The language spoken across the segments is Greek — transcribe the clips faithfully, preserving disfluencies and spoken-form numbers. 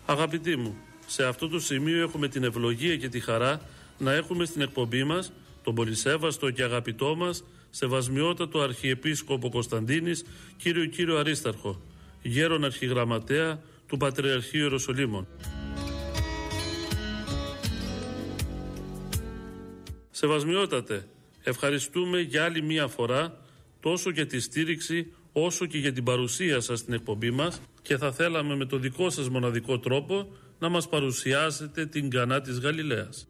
Αγαπητοί μου, σε αυτό το σημείο έχουμε την ευλογία και τη χαρά να έχουμε στην εκπομπή μας τον πολυσέβαστο και αγαπητό μας σεβασμιότατο Αρχιεπίσκοπο Κωνσταντίνης, κύριο κύριο Αρίσταρχο, γέρον αρχιγραμματέα του Πατριαρχείου Ιεροσολύμων. Σεβασμιότατε, ευχαριστούμε για άλλη μία φορά τόσο για τη στήριξη όσο και για την παρουσία σας στην εκπομπή μας και θα θέλαμε με το δικό σας μοναδικό τρόπο να μας παρουσιάσετε την Κανά της Γαλιλαίας.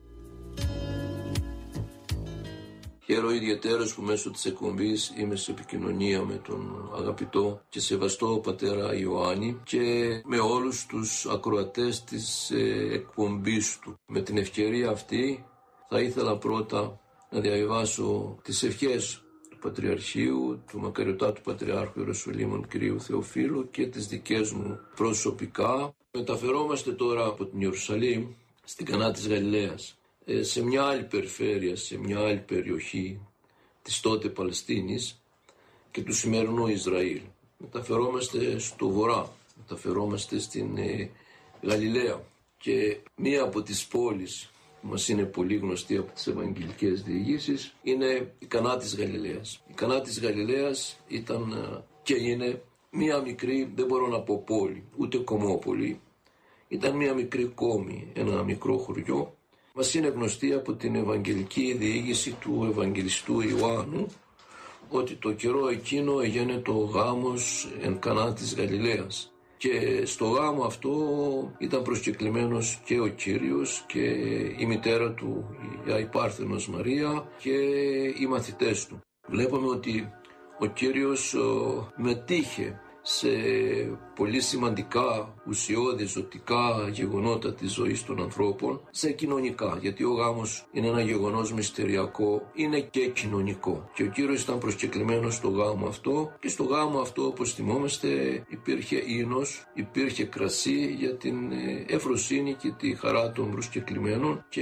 Χαίρομαι ιδιαίτερος που μέσω της εκπομπής είμαι σε επικοινωνία με τον αγαπητό και σεβαστό πατέρα Ιωάννη και με όλους τους ακροατές της ε, εκπομπής του. Με την ευκαιρία αυτή θα ήθελα πρώτα να διαβιβάσω τις ευχές του Πατριαρχείου, του Μακαριωτάτου Πατριάρχου Ιεροσολύμων κ. Θεοφύλου και τις δικές μου προσωπικά. Μεταφερόμαστε τώρα από την Ιερουσαλήμ στην Κανά της Γαλιλαίας, σε μια άλλη περιφέρεια, σε μια άλλη περιοχή της τότε Παλαιστίνης και του σημερινού Ισραήλ. Μεταφερόμαστε στο βορρά, μεταφερόμαστε στην ε, Γαλιλαία και μία από τις πόλεις που μας είναι πολύ γνωστή από τις Ευαγγελικές διηγήσεις είναι η Κανά της Γαλιλαίας. Η Κανά της Γαλιλαίας ήταν και είναι μία μικρή, δεν μπορώ να πω πόλη, ούτε κομμόπολη, ήταν μία μικρή κόμη, ένα μικρό χωριό. Μας είναι γνωστή από την Ευαγγελική διήγηση του Ευαγγελιστού Ιωάννου ότι το καιρό εκείνο έγινε το γάμος εν Κανά της Γαλιλαίας και στο γάμο αυτό ήταν προσκεκλημένος και ο Κύριος και η μητέρα του, η Αϊπάρθενος Μαρία, και οι μαθητές του. Βλέπουμε ότι ο Κύριος ο, μετήχε σε πολύ σημαντικά, ουσιώδη, ζωτικά γεγονότα της ζωής των ανθρώπων, σε κοινωνικά, γιατί ο γάμος είναι ένα γεγονός μυστηριακό, είναι και κοινωνικό. Και ο Κύριος ήταν προσκεκλημένος στο γάμο αυτό και στο γάμο αυτό, όπως θυμόμαστε, υπήρχε ίνος, υπήρχε κρασί για την ευφροσύνη και τη χαρά των προσκεκλημένων, και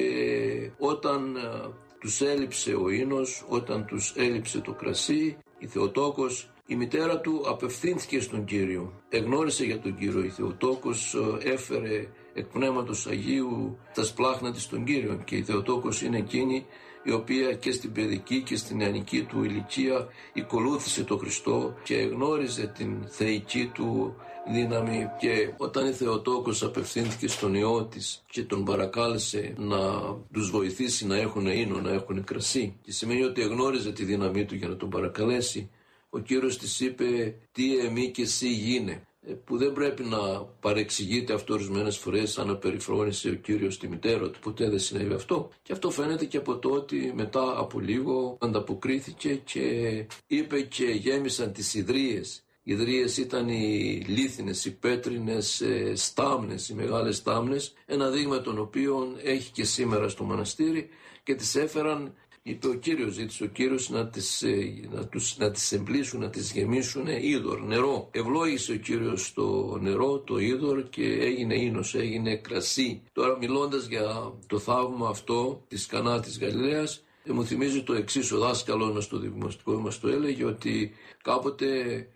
όταν τους έλειψε ο ίνος, όταν τους έλειψε το κρασί, η Θεοτόκος, η μητέρα του απευθύνθηκε στον Κύριο, εγνώρισε για τον Κύριο. Η Θεοτόκος έφερε εκ Πνεύματος Αγίου τα σπλάχνα της στον Κύριο, και η Θεοτόκος είναι εκείνη η οποία και στην παιδική και στην νεανική του ηλικία ακολούθησε τον Χριστό και εγνώριζε την θεϊκή του δύναμη. Και όταν η Θεοτόκος απευθύνθηκε στον Υιό της και τον παρακάλεσε να τους βοηθήσει να έχουν ίνο, να έχουν κρασί, και σημαίνει ότι εγνώριζε τη δύναμή του για να τον παρακαλέσει, ο Κύριος της είπε «Τι εμεί και εσύ γίνε», που δεν πρέπει να παρεξηγείται αυτό ορισμένες φορές σαν να περιφρόνησε ο Κύριος τη μητέρα του. Ποτέ δεν συνέβη αυτό. Και αυτό φαίνεται και από το ότι μετά από λίγο ανταποκρίθηκε και είπε και γέμισαν τις ιδρύες. Οι ιδρύες ήταν οι λίθινες, οι πέτρινες στάμνες, οι μεγάλες στάμνες, ένα δείγμα των οποίων έχει και σήμερα στο μοναστήρι, και τις έφεραν. Είπε ο Κύριος, ζήτησε ο Κύριος να τις, να τους, να τις εμπλήσουν, να τις γεμίσουν είδωρ, νερό. Ευλόγησε ο Κύριος το νερό, το είδωρ, και έγινε ίνος, έγινε κρασί. Τώρα, μιλώντας για το θαύμα αυτό της Κανά της Γαλιλαίας, μου θυμίζει το εξής. Ο δάσκαλος μας στο δημοτικό μας το έλεγε ότι κάποτε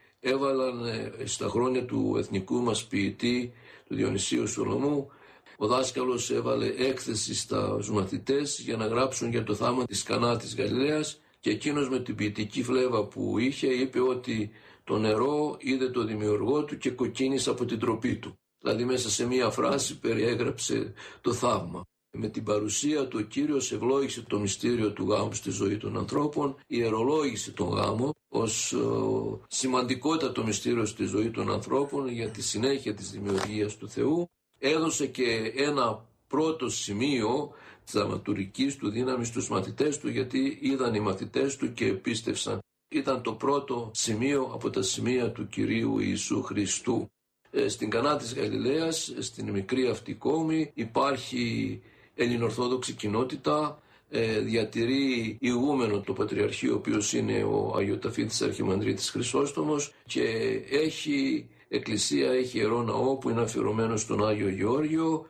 έβαλαν στα χρόνια του εθνικού μας ποιητή, του Διονυσίου Σολομού, ο δάσκαλος έβαλε έκθεση στους μαθητές για να γράψουν για το θαύμα της Κανά της Γαλιλαίας, και εκείνος με την ποιητική φλέβα που είχε είπε ότι το νερό είδε το δημιουργό του και κοκκίνησε από την τροπή του. Δηλαδή μέσα σε μία φράση περιέγραψε το θαύμα. Με την παρουσία του ο Κύριος ευλόγησε το μυστήριο του γάμου στη ζωή των ανθρώπων, ιερολόγησε τον γάμο ως ο, σημαντικότατο μυστήριο στη ζωή των ανθρώπων για τη συνέχεια της δημιουργίας του Θεού. Έδωσε και ένα πρώτο σημείο της δραματουργικής του δύναμης στους μαθητές του, γιατί είδαν οι μαθητές του και πίστευσαν. Ήταν το πρώτο σημείο από τα σημεία του Κυρίου Ιησού Χριστού. Ε, στην Κανά της Γαλιλαίας, στην μικρή αυτή κόμη, υπάρχει ελληνοορθόδοξη κοινότητα, ε, διατηρεί ηγούμενο το Πατριαρχείο, ο οποίος είναι ο Αγιοταφήτης Αρχιμανδρίτης Χρυσόστομος, και έχει εκκλησία, έχει ιερό ναό που είναι αφιερωμένο στον Άγιο Γεώργιο.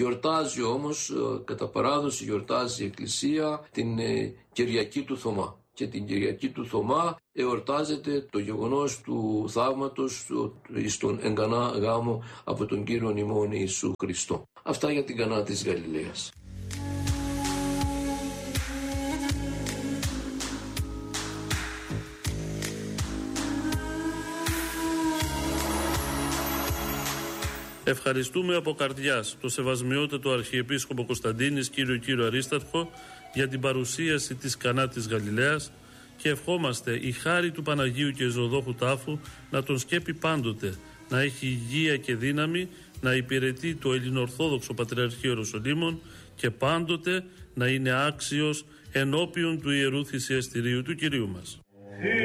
Γιορτάζει όμως, κατά παράδοση γιορτάζει η εκκλησία την ε, Κυριακή του Θωμά. και την Κυριακή του Θωμά εορτάζεται το γεγονός του θαύματος στον εγκανά γάμο από τον Κύριον ημών Ιησού Χριστό. Αυτά για την Κανά της Γαλιλαίας. Ευχαριστούμε από καρδιάς το Σεβασμιότατο Αρχιεπίσκοπο Κωνσταντίνης κύριο κύριο Αρίσταρχο για την παρουσίαση της Κανά της Γαλιλαίας και ευχόμαστε η χάρη του Παναγίου και Ζωοδόχου Τάφου να τον σκέπει πάντοτε, να έχει υγεία και δύναμη, να υπηρετεί το Ελληνοορθόδοξο Πατριαρχείο Ιεροσολύμων και πάντοτε να είναι άξιος ενώπιον του Ιερού Θυσιαστηρίου του Κυρίου μας.